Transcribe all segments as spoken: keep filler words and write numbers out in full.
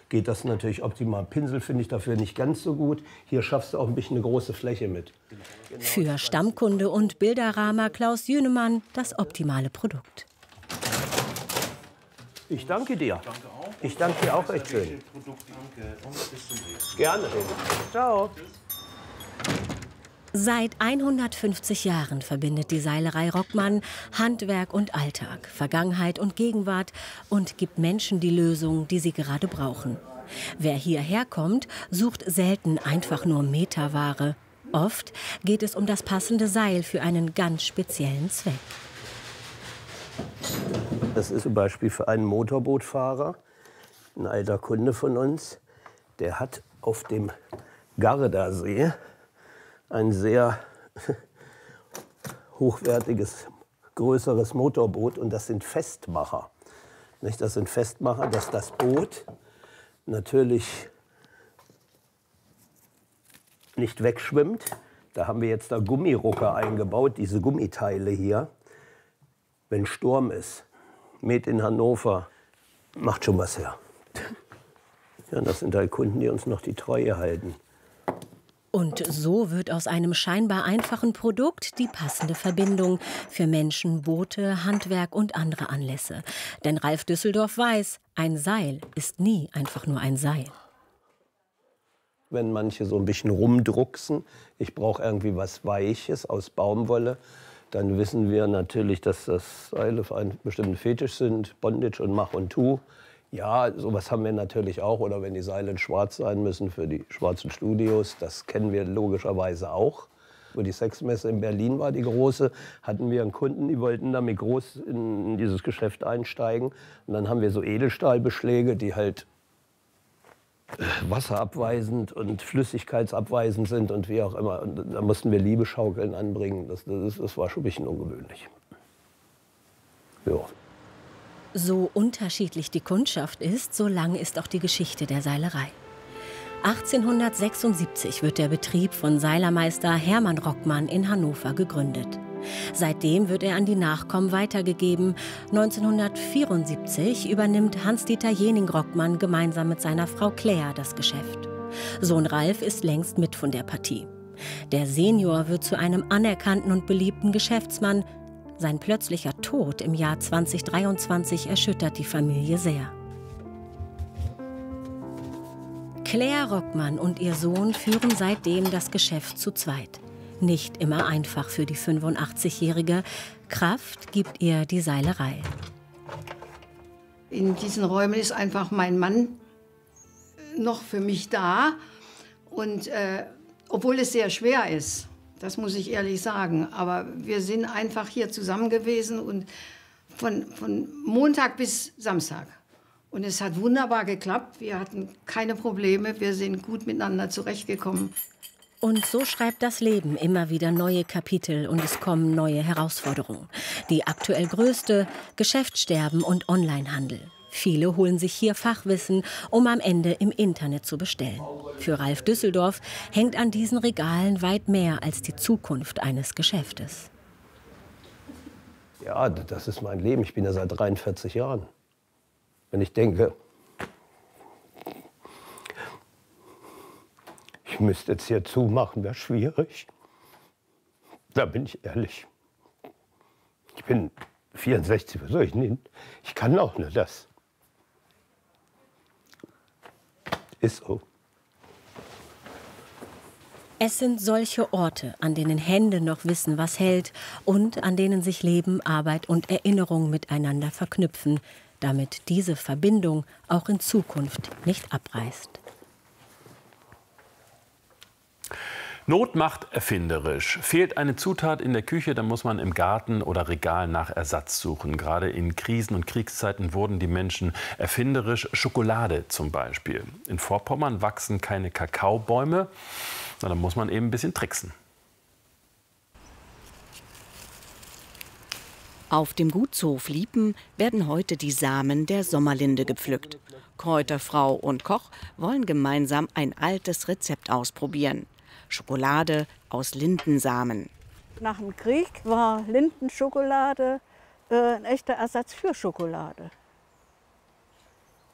geht das natürlich optimal. Pinsel finde ich dafür nicht ganz so gut. Hier schaffst du auch ein bisschen eine große Fläche mit. Für Stammkunde und Bilderrahmer Klaus Jünemann das optimale Produkt. Ich danke dir. Ich danke dir auch recht schön. Gerne. Ciao. Seit hundertfünfzig Jahren verbindet die Seilerei Rockmann Handwerk und Alltag, Vergangenheit und Gegenwart und gibt Menschen die Lösung, die sie gerade brauchen. Wer hierher kommt, sucht selten einfach nur Meterware. Oft geht es um das passende Seil für einen ganz speziellen Zweck. Das ist zum Beispiel für einen Motorbootfahrer, ein alter Kunde von uns, der hat auf dem Gardasee ein sehr hochwertiges, größeres Motorboot, und das sind Festmacher. Das sind Festmacher, dass das Boot natürlich nicht wegschwimmt. Da haben wir jetzt da Gummirucker eingebaut, diese Gummiteile hier. Wenn Sturm ist, Made in Hannover, macht schon was her. Ja, das sind halt Kunden, die uns noch die Treue halten. Und so wird aus einem scheinbar einfachen Produkt die passende Verbindung für Menschen, Boote, Handwerk und andere Anlässe. Denn Ralf Düsseldorf weiß, ein Seil ist nie einfach nur ein Seil. Wenn manche so ein bisschen rumdrucksen, ich brauche irgendwie was Weiches aus Baumwolle, dann wissen wir natürlich, dass das Seile für einen bestimmten Fetisch sind, Bondage und Mach und Tu. Ja, sowas haben wir natürlich auch. Oder wenn die Seile in schwarz sein müssen für die schwarzen Studios, das kennen wir logischerweise auch. Wo die Sexmesse in Berlin war, die große, hatten wir einen Kunden, die wollten damit groß in dieses Geschäft einsteigen. Und dann haben wir so Edelstahlbeschläge, die halt wasserabweisend und flüssigkeitsabweisend sind und wie auch immer. Und da mussten wir Liebeschaukeln anbringen. Das, das, das war schon ein bisschen ungewöhnlich. Ja. So unterschiedlich die Kundschaft ist, so lang ist auch die Geschichte der Seilerei. achtzehnhundertsechsundsiebzig wird der Betrieb von Seilermeister Hermann Rockmann in Hannover gegründet. Seitdem wird er an die Nachkommen weitergegeben. neunzehnhundertvierundsiebzig übernimmt Hans-Dieter Jening-Rockmann gemeinsam mit seiner Frau Claire das Geschäft. Sohn Ralf ist längst mit von der Partie. Der Senior wird zu einem anerkannten und beliebten Geschäftsmann. Sein plötzlicher Tod im Jahr zweitausenddreiundzwanzig erschüttert die Familie sehr. Claire Rockmann und ihr Sohn führen seitdem das Geschäft zu zweit. Nicht immer einfach für die fünfundachtzigjährige. Kraft gibt ihr die Seilerei. In diesen Räumen ist einfach mein Mann noch für mich da. Und äh, obwohl es sehr schwer ist, das muss ich ehrlich sagen. Aber wir sind einfach hier zusammen gewesen und von, von Montag bis Samstag. Und es hat wunderbar geklappt. Wir hatten keine Probleme. Wir sind gut miteinander zurechtgekommen. Und so schreibt das Leben immer wieder neue Kapitel und es kommen neue Herausforderungen. Die aktuell größte: Geschäftssterben und Onlinehandel. Viele holen sich hier Fachwissen, um am Ende im Internet zu bestellen. Für Ralf Düsseldorf hängt an diesen Regalen weit mehr als die Zukunft eines Geschäftes. Ja, das ist mein Leben. Ich bin ja seit dreiundvierzig Jahren. Wenn ich denke, ich müsste jetzt hier zumachen, wäre schwierig. Da bin ich ehrlich. Ich bin vierundsechzig, was soll ich denn? Ich kann auch nur das. Ist so. Es sind solche Orte, an denen Hände noch wissen, was hält und an denen sich Leben, Arbeit und Erinnerung miteinander verknüpfen, damit diese Verbindung auch in Zukunft nicht abreißt. Not macht erfinderisch. Fehlt eine Zutat in der Küche, dann muss man im Garten oder Regal nach Ersatz suchen. Gerade in Krisen- und Kriegszeiten wurden die Menschen erfinderisch. Schokolade zum Beispiel. In Vorpommern wachsen keine Kakaobäume, sondern muss man eben ein bisschen tricksen. Auf dem Gutshof Liepen werden heute die Samen der Sommerlinde gepflückt. Kräuterfrau und Koch wollen gemeinsam ein altes Rezept ausprobieren. Schokolade aus Lindensamen. Nach dem Krieg war Lindenschokolade äh, ein echter Ersatz für Schokolade.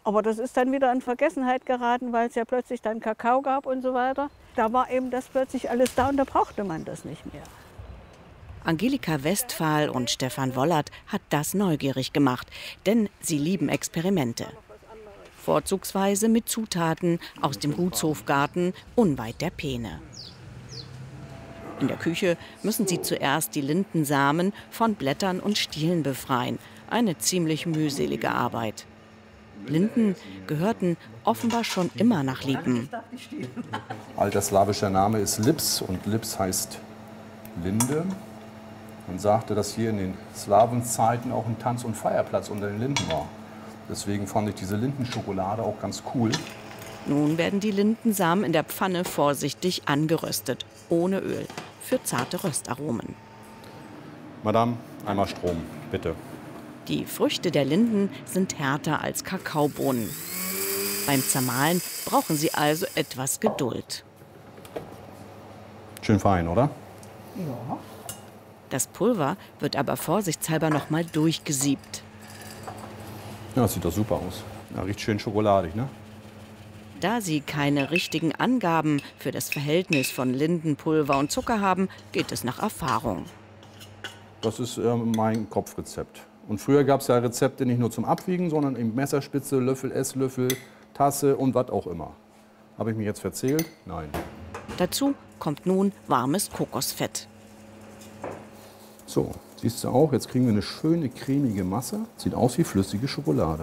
Aber das ist dann wieder in Vergessenheit geraten, weil es ja plötzlich dann Kakao gab und so weiter. Da war eben das plötzlich alles da und da brauchte man das nicht mehr. Angelika Westphal und Stefan Wollert hat das neugierig gemacht, denn sie lieben Experimente. Vorzugsweise mit Zutaten aus dem Gutshofgarten unweit der Peene. In der Küche müssen sie zuerst die Lindensamen von Blättern und Stielen befreien. Eine ziemlich mühselige Arbeit. Linden gehörten offenbar schon immer nach Liepen. Alter slawischer Name ist Lips und Lips heißt Linde. Man sagte, dass hier in den Slawenzeiten auch ein Tanz- und Feierplatz unter den Linden war. Deswegen fand ich diese Lindenschokolade auch ganz cool. Nun werden die Lindensamen in der Pfanne vorsichtig angeröstet, ohne Öl, für zarte Röstaromen. Madame, einmal Strom, bitte. Die Früchte der Linden sind härter als Kakaobohnen. Beim Zermahlen brauchen sie also etwas Geduld. Schön fein, oder? Ja. Das Pulver wird aber vorsichtshalber noch mal durchgesiebt. Ja, das sieht doch super aus. Ja, riecht schön schokoladig, ne? Da sie keine richtigen Angaben für das Verhältnis von Lindenpulver und Zucker haben, geht es nach Erfahrung. Das ist äh, mein Kopfrezept. Und früher gab es ja Rezepte nicht nur zum Abwiegen, sondern eben Messerspitze, Löffel, Esslöffel, Tasse und was auch immer. Habe ich mich jetzt verzählt? Nein. Dazu kommt nun warmes Kokosfett. So, siehst du auch, jetzt kriegen wir eine schöne cremige Masse. Sieht aus wie flüssige Schokolade.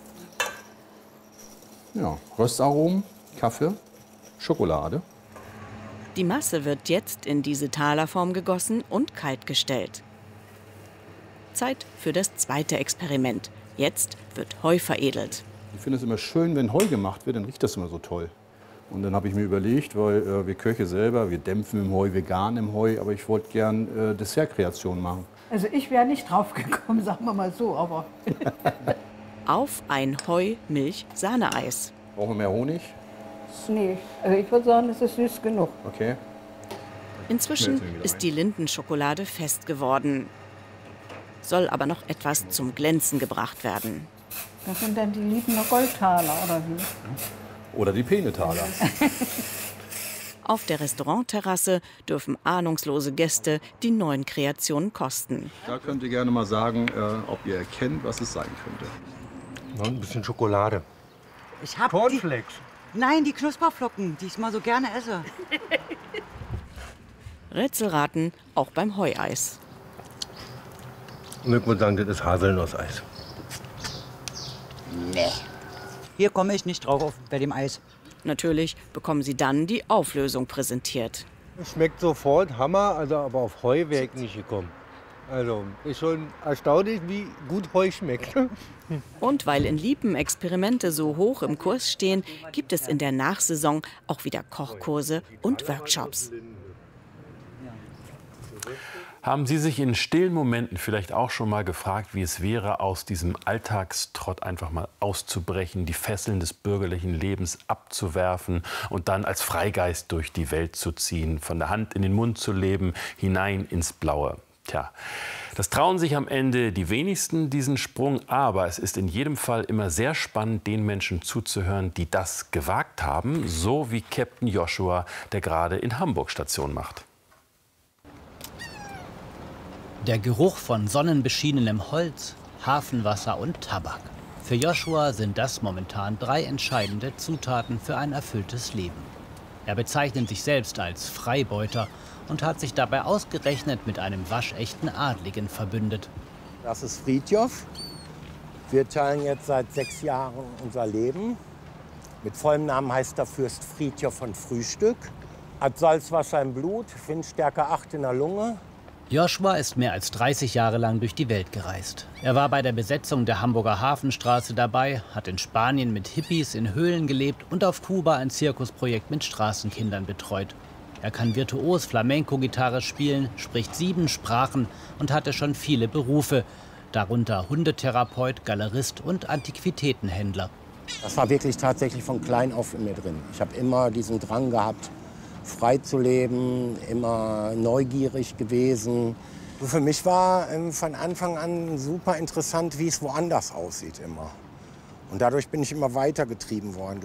Ja, Röstaromen, Kaffee, Schokolade. Die Masse wird jetzt in diese Talerform gegossen und kalt gestellt. Zeit für das zweite Experiment. Jetzt wird Heu veredelt. Ich finde es immer schön, wenn Heu gemacht wird, dann riecht das immer so toll. Und dann habe ich mir überlegt, weil äh, wir Köche selber, wir dämpfen im Heu, wir garen im Heu, aber ich wollte gern äh, Dessertkreationen machen. Also ich wäre nicht drauf gekommen, sagen wir mal so, aber... Auf ein Heu-Milch-Sahneeis. Brauchen wir mehr Honig? Nee, also ich würde sagen, es ist süß genug. Okay. Inzwischen ist die Lindenschokolade fest geworden. Soll aber noch etwas zum Glänzen gebracht werden. Das sind dann die Liebener Goldtaler, oder wie? Oder die Peenetaler. Auf der Restaurantterrasse dürfen ahnungslose Gäste die neuen Kreationen kosten. Da könnt ihr gerne mal sagen, äh, ob ihr erkennt, was es sein könnte. Noch ein bisschen Schokolade. Ich hab Cornflakes. Die, nein, die Knusperflocken, die ich mal so gerne esse. Rätselraten auch beim Heueis. Und ich würde sagen, das ist Haselnusseis. Nee. Hier komme ich nicht drauf auf, bei dem Eis. Natürlich bekommen sie dann die Auflösung präsentiert. Schmeckt sofort, Hammer, also aber auf Heu wäre ich nicht gekommen. Also ist schon erstaunlich, wie gut Heu schmeckt. Und weil in Liepen Experimente so hoch im Kurs stehen, gibt es in der Nachsaison auch wieder Kochkurse und Workshops. Haben Sie sich in stillen Momenten vielleicht auch schon mal gefragt, wie es wäre, aus diesem Alltagstrott einfach mal auszubrechen, die Fesseln des bürgerlichen Lebens abzuwerfen und dann als Freigeist durch die Welt zu ziehen, von der Hand in den Mund zu leben, hinein ins Blaue? Tja, das trauen sich am Ende die wenigsten, diesen Sprung. Aber es ist in jedem Fall immer sehr spannend, den Menschen zuzuhören, die das gewagt haben, so wie Captain Joshua, der gerade in Hamburg Station macht. Der Geruch von sonnenbeschienenem Holz, Hafenwasser und Tabak. Für Joshua sind das momentan drei entscheidende Zutaten für ein erfülltes Leben. Er bezeichnet sich selbst als Freibeuter und hat sich dabei ausgerechnet mit einem waschechten Adligen verbündet. Das ist Fridtjof. Wir teilen jetzt seit sechs Jahren unser Leben. Mit vollem Namen heißt er Fürst Fridtjof von Frühstück. Hat Salzwasser im Blut, Windstärke acht in der Lunge. Joshua ist mehr als dreißig Jahre lang durch die Welt gereist. Er war bei der Besetzung der Hamburger Hafenstraße dabei, hat in Spanien mit Hippies in Höhlen gelebt und auf Kuba ein Zirkusprojekt mit Straßenkindern betreut. Er kann virtuos Flamenco-Gitarre spielen, spricht sieben Sprachen und hatte schon viele Berufe, darunter Hundetherapeut, Galerist und Antiquitätenhändler. Das war wirklich tatsächlich von klein auf in mir drin. Ich habe immer diesen Drang gehabt, frei zu leben, immer neugierig gewesen. Für mich war von Anfang an super interessant, wie es woanders aussieht immer. Und dadurch bin ich immer weiter getrieben worden,